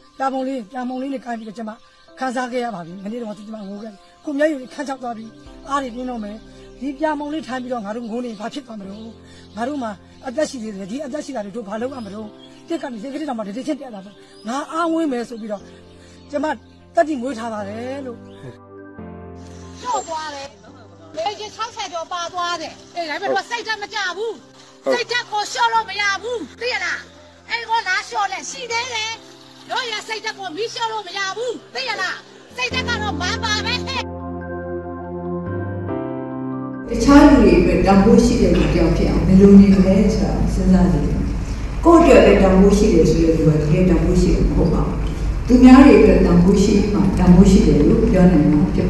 ပြာမုံလေးနဲ့ကိုင်းပြီးတော့ကျွန်မခန်းစားခဲ့ရပါပြီမနေ့တော့ကျွန်မငိုခဲ့ကိုမျက်ရည်ခန်းချောက်သွားပြီးအားတွေပြင်းတော့မယ်ဒီပြာမုံလေးထိုင်ပြီးတော့ငါတို့ငိုနေဘာဖြစ်သွားမလို့ငါတို့မှာအသက်ရှိသေးတယ်ဒီအသက်ရှိတာတွေတို့ဘာလုပ်ရမလို့တက်ကနေစိတ်ကလေးတောင်မှတတိချင်းပြတာပေါ့ငါအားဝင်းမယ်ဆိုပြီးတော့ကျွန်မတက်တိမွေးထားပါတယ်လို့တော့သွားတယ်လေကြီး60ကျော်ပါသွားတယ်အေးဒါပေမဲ့စိတ်တက်မကြဘူးစိတ်တက်ကိုလျှော့လို့မရဘူးသိရလားအဲ့ကိုလာလျှော့လဲရှိသေးတယ်တို့ရစိတ်တက်ကိုမီးလျှော့လို့မရဘူးသိရလားစိတ်တက်ကတော့မပါပဲတခြားလူတွေအတွက်တောင်းဖို့ရှိတဲ့လူကြောင့်ဖြစ်အောင်ဘယ်လိုနေမလဲဆိုတာစဉ်းစားကြည့်ကိုယ့်အတွက်လည်းတောင်းဖို့ရှိတယ်ဆိုတဲ့လူကတကယ်တောင်းဖို့ရှိတယ်မဟုတ်ပါဘူးသူများတွေအတွက်တောင်းဖို့ရှိမှတောင်းဖို့ရှိတယ်လို့ပြောနိုင်မှာဖြစ်